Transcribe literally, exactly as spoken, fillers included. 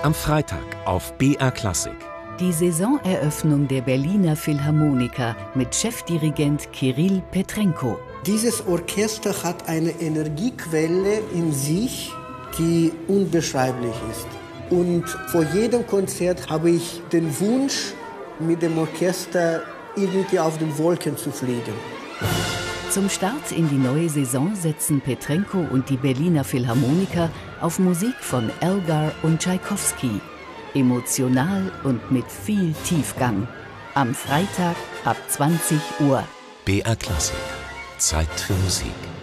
Am Freitag auf B R Klassik. Die Saisoneröffnung der Berliner Philharmoniker mit Chefdirigent Kirill Petrenko. Dieses Orchester hat eine Energiequelle in sich, die unbeschreiblich ist. Und vor jedem Konzert habe ich den Wunsch, mit dem Orchester irgendwie auf den Wolken zu fliegen. Zum Start in die neue Saison setzen Petrenko und die Berliner Philharmoniker auf Musik von Elgar und Tschaikowski. Emotional und mit viel Tiefgang. Am Freitag ab zwanzig Uhr. B R Klassik. Zeit für Musik.